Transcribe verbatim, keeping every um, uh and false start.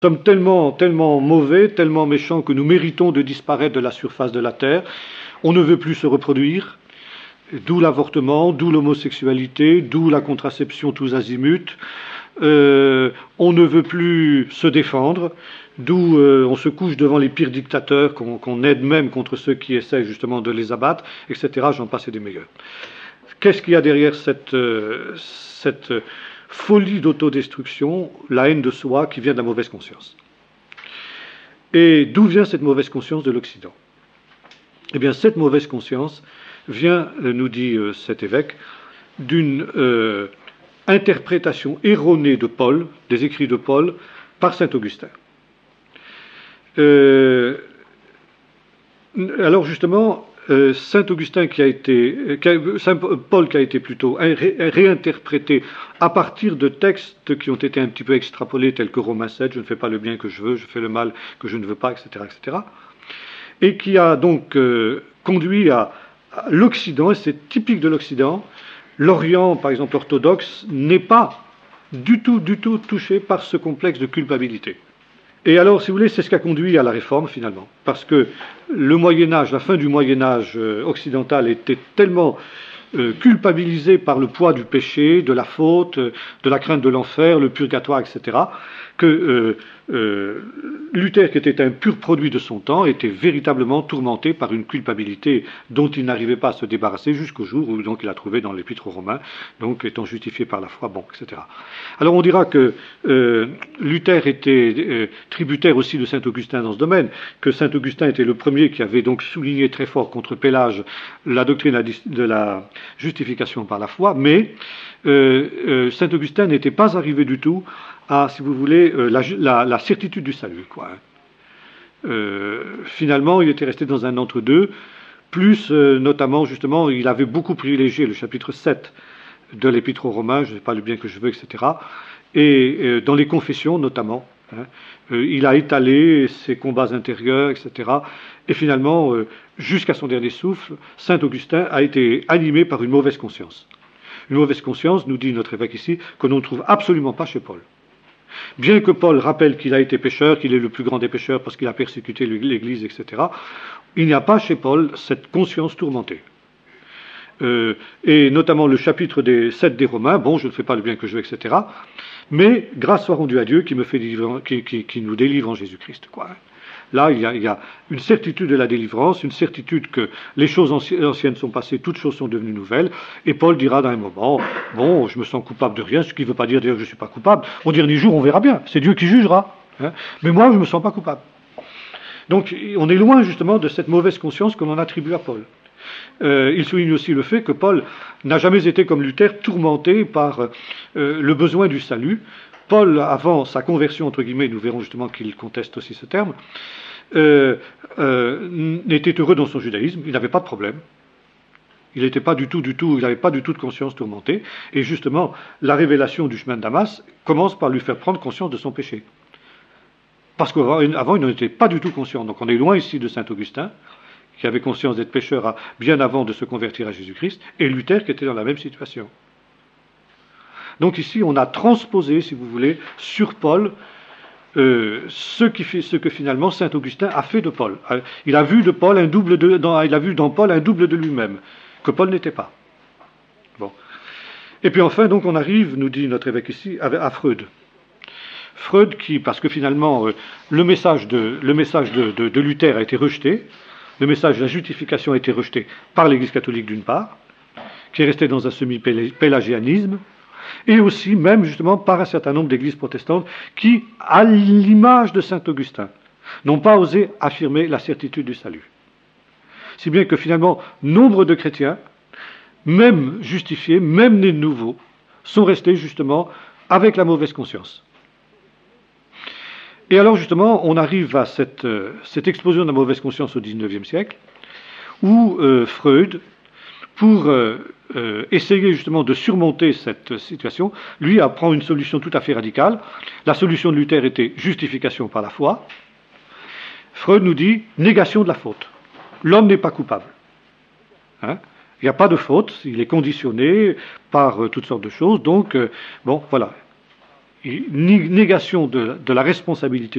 Nous sommes tellement, tellement mauvais, tellement méchants que nous méritons de disparaître de la surface de la terre. On ne veut plus se reproduire, d'où l'avortement, d'où l'homosexualité, d'où la contraception tous azimuts. Euh, on ne veut plus se défendre, d'où euh, on se couche devant les pires dictateurs qu'on qu'on aide même contre ceux qui essaient justement de les abattre, et cetera. J'en passe et des meilleurs. Qu'est-ce qu'il y a derrière cette, euh, cette folie d'autodestruction, la haine de soi qui vient de la mauvaise conscience? Et d'où vient cette mauvaise conscience de l'Occident? Eh bien, cette mauvaise conscience vient, nous dit euh, cet évêque, d'une euh, interprétation erronée de Paul, des écrits de Paul, par saint Augustin. Euh, alors justement, euh, saint Augustin qui a été, qui a, saint Paul qui a été plutôt ré, réinterprété à partir de textes qui ont été un petit peu extrapolés, tels que Romains sept, je ne fais pas le bien que je veux, je fais le mal que je ne veux pas, et cetera, et cetera, et qui a donc euh, conduit à, à l'Occident, et c'est typique de l'Occident. L'Orient, par exemple orthodoxe, n'est pas du tout, du tout touché par ce complexe de culpabilité. Et alors, si vous voulez, c'est ce qui a conduit à la Réforme, finalement. Parce que le Moyen-Âge, la fin du Moyen-Âge occidental était tellement euh, culpabilisé par le poids du péché, de la faute, de la crainte de l'enfer, le purgatoire, et cetera, que euh, euh, Luther, qui était un pur produit de son temps, était véritablement tourmenté par une culpabilité dont il n'arrivait pas à se débarrasser jusqu'au jour où donc il a trouvé dans l'Épître aux Romains, donc étant justifié par la foi, bon, et cetera. Alors on dira que euh, Luther était euh, tributaire aussi de saint Augustin dans ce domaine, que saint Augustin était le premier qui avait donc souligné très fort contre Pélage la doctrine de la justification par la foi, mais euh, euh, saint Augustin n'était pas arrivé du tout à, si vous voulez, euh, la, la, la certitude du salut, quoi. Euh, finalement, il était resté dans un entre-deux, plus euh, notamment, justement, il avait beaucoup privilégié le chapitre sept de l'Épître aux Romains, je ne sais pas le bien que je veux, et cetera. Et euh, dans les confessions, notamment, hein, euh, il a étalé ses combats intérieurs, et cetera. Et finalement, euh, jusqu'à son dernier souffle, saint Augustin a été animé par une mauvaise conscience. Une mauvaise conscience, nous dit notre évêque ici, que l'on ne trouve absolument pas chez Paul. Bien que Paul rappelle qu'il a été pécheur, qu'il est le plus grand des pécheurs parce qu'il a persécuté l'Église, et cetera, il n'y a pas chez Paul cette conscience tourmentée. Euh, et notamment le chapitre des sept des Romains, bon, je ne fais pas le bien que je veux, et cetera, mais grâce soit rendue à Dieu qui, me fait délivrer, qui, qui, qui nous délivre en Jésus-Christ, quoi. Là, il y, a, il y a une certitude de la délivrance, une certitude que les choses anciennes sont passées, toutes choses sont devenues nouvelles. Et Paul dira dans un moment, bon, je me sens coupable de rien, ce qui ne veut pas dire d'ailleurs que je ne suis pas coupable. Au dernier jour, on verra bien, c'est Dieu qui jugera. Hein. Mais moi, je ne me sens pas coupable. Donc, on est loin justement de cette mauvaise conscience que l'on attribue à Paul. Euh, il souligne aussi le fait que Paul n'a jamais été comme Luther tourmenté par euh, le besoin du salut. Paul, avant sa conversion, entre guillemets, nous verrons justement qu'il conteste aussi ce terme, euh, euh, n'était heureux dans son judaïsme, il n'avait pas de problème. Il n'était pas du tout, du tout, il n'avait pas du tout de conscience tourmentée. Et justement, la révélation du chemin de Damas commence par lui faire prendre conscience de son péché. Parce qu'avant, il n'en était pas du tout conscient. Donc on est loin ici de saint Augustin, qui avait conscience d'être pécheur bien avant de se convertir à Jésus-Christ, et Luther qui était dans la même situation. Donc ici, on a transposé, si vous voulez, sur Paul euh, ce, qui fait, ce que finalement saint Augustin a fait de Paul. Il a vu de Paul un double de, dans, il a vu dans Paul un double de lui-même, que Paul n'était pas. Bon. Et puis enfin, donc, on arrive, nous dit notre évêque ici, à Freud. Freud qui, parce que finalement, euh, le message, de, le message de, de, de Luther a été rejeté, le message de la justification a été rejeté par l'Église catholique d'une part, qui est restée dans un semi-pélagianisme, et aussi même justement par un certain nombre d'églises protestantes qui, à l'image de saint Augustin, n'ont pas osé affirmer la certitude du salut. Si bien que finalement, nombre de chrétiens, même justifiés, même nés de nouveau, sont restés justement avec la mauvaise conscience. Et alors justement, on arrive à cette, euh, cette explosion de la mauvaise conscience au dix-neuvième siècle, où euh, Freud, pour euh, euh, essayer justement de surmonter cette situation, lui apprend une solution tout à fait radicale. La solution de Luther était justification par la foi. Freud nous dit négation de la faute. L'homme n'est pas coupable. Hein? Il n'y a pas de faute, il est conditionné par euh, toutes sortes de choses, donc, euh, bon, voilà. et négation de, de la responsabilité